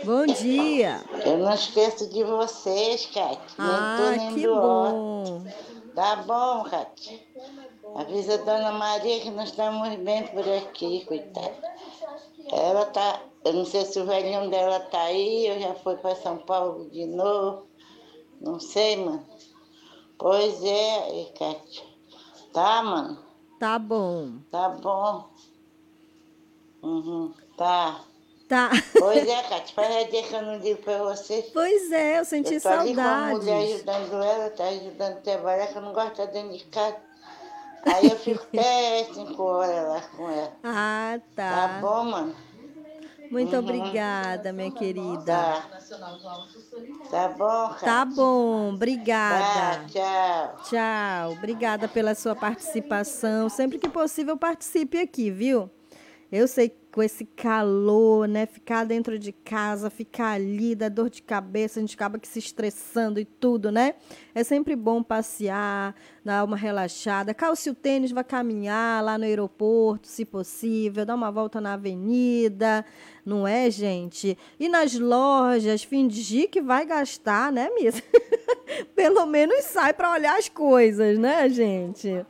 Bom dia. Eu não esqueço de vocês, Cátia. Nem tu, Ah, nem que do ó. bom. Tá bom, Cátia. Avisa a Dona Maria que nós estamos bem por aqui, coitada. Ela tá. Eu não sei se o velhinho dela tá aí, ou já foi para São Paulo de novo. Não sei, mano. Pois é, Cátia. Tá, mano? Tá bom. Tá bom. Uhum, tá. Tá. Pois é, Cátia, faz dia que eu não digo pra você. Pois é, eu Eu senti tô ali com a mulher saudades. ajudando ela, tá ajudando a trabalhar, que eu não gosto de estar dentro de casa. Aí eu fico até 5 horas lá com ela. Ah, Tá tá. bom, mano? Muito Uhum. obrigada, minha querida. Tá. Tá bom, Tá Cátia? bom, Tá, obrigada. tchau. Tchau. Obrigada pela sua participação. Sempre que possível, participe aqui, viu? Eu sei que com esse calor, né? Ficar dentro de casa, ficar ali, dá dor de cabeça, a gente acaba que se estressando e tudo, né? É sempre bom passear, dar uma relaxada. Calce o tênis, vá caminhar lá no aeroporto, se possível, dar uma volta na avenida, não é, gente? E nas lojas, fingir que vai gastar, né, Miss? Pelo menos sai para olhar as coisas, né, gente?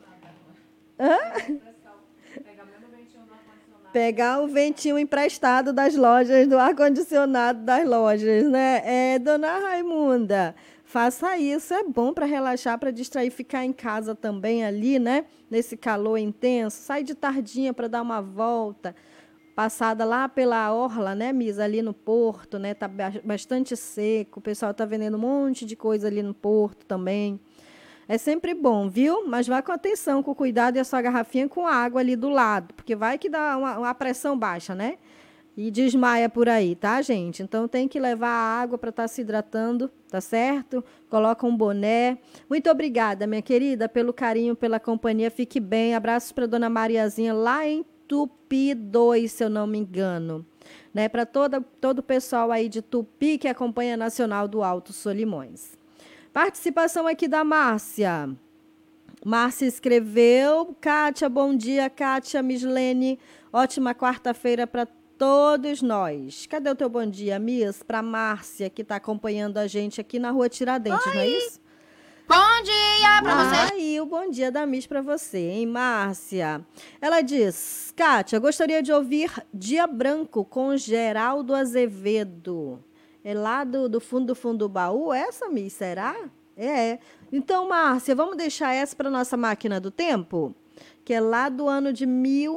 Pegar o ventinho emprestado das lojas, do ar-condicionado das lojas, né? Dona Raimunda, faça isso, é bom para relaxar, para distrair, ficar em casa também ali, né? Nesse calor intenso. Sai de tardinha para dar uma volta, passada lá pela orla, né, Misa, ali no porto, né? Tá bastante seco, o pessoal tá vendendo um monte de coisa ali no porto também. É sempre bom, viu? Mas vá com atenção, com cuidado e a sua garrafinha com água ali do lado, porque vai que dá uma pressão baixa, né? E desmaia por aí, tá, gente? Então tem que levar a água para estar se hidratando, tá certo? Coloca um boné. Muito obrigada, minha querida, pelo carinho, pela companhia. Fique bem. Abraços para dona Mariazinha lá em Tupi 2, se eu não me engano. Né? Para todo o pessoal aí de Tupi que acompanha a Nacional do Alto Solimões. Participação aqui da Márcia. Márcia escreveu. Kátia, bom dia, Kátia, Mislene. Ótima quarta-feira para todos nós. Cadê o teu bom dia, Miss? Para Márcia, que está acompanhando a gente aqui na Rua Tiradentes, não é isso? Bom dia pra vocês. E o bom dia da Miss para você, hein, Márcia? Ela diz, Kátia, gostaria de ouvir Dia Branco com Geraldo Azevedo. É lá do fundo do baú essa, Miss? Será? É. Então, Márcia, vamos deixar essa para nossa máquina do tempo? Que é lá do ano de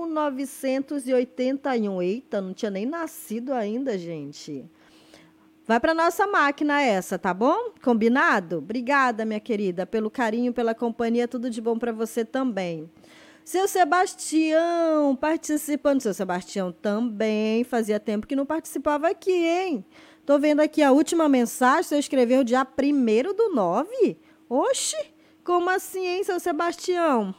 1981. Eita, não tinha nem nascido ainda, gente. Vai para nossa máquina essa, tá bom? Combinado? Obrigada, minha querida, pelo carinho, pela companhia, tudo de bom para você também. Seu Sebastião, participando. Seu Sebastião também, fazia tempo que não participava aqui, hein? Tô vendo aqui a última mensagem, você escreveu dia 1º do 9? Oxi! Como assim, hein, seu Sebastião?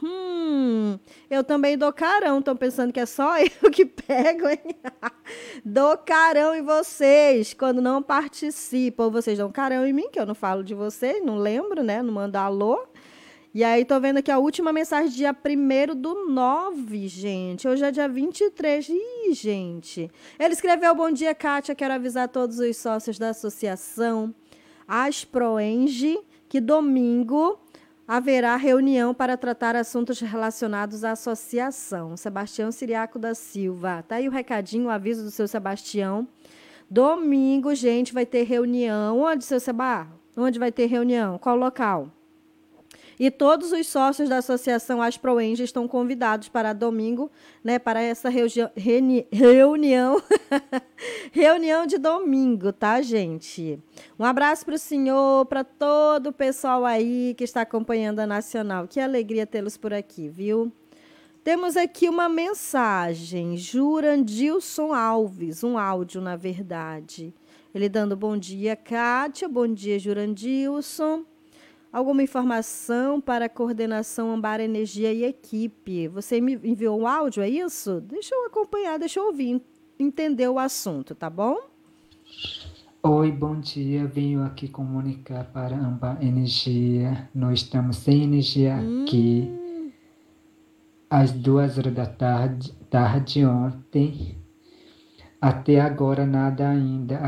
Eu também dou carão. Estão pensando que é só eu que pego, hein? Dou carão em vocês quando não participam. Vocês dão carão em mim, que eu não falo de vocês, não lembro, né? Não mando alô. E aí, tô vendo aqui a última mensagem, dia 1º do 9, gente. Hoje é dia 23. Ih, gente. Ele escreveu, bom dia, Kátia. Quero avisar todos os sócios da associação Asproenge que domingo haverá reunião para tratar assuntos relacionados à associação. Sebastião Siriaco da Silva. Tá aí o recadinho, o aviso do seu Sebastião. Domingo, gente, vai ter reunião. Onde, seu Sebastião? Onde vai ter reunião? Qual local? E todos os sócios da Associação Asproenge estão convidados para domingo, né, para essa reunião. Reunião de domingo, tá, gente? Um abraço para o senhor, para todo o pessoal aí que está acompanhando a Nacional. Que alegria tê-los por aqui, viu? Temos aqui uma mensagem. Jurandilson Alves, um áudio, na verdade. Ele dando bom dia, Kátia. Bom dia, Jurandilson. Alguma informação para a coordenação Ambara Energia e equipe? Você me enviou um áudio, é isso? Deixa eu acompanhar, deixa eu ouvir, entender o assunto, tá bom? Oi, bom dia. Venho aqui comunicar para a Ambara Energia. Nós estamos sem energia aqui. Às 2 horas da tarde ontem. Até agora nada ainda.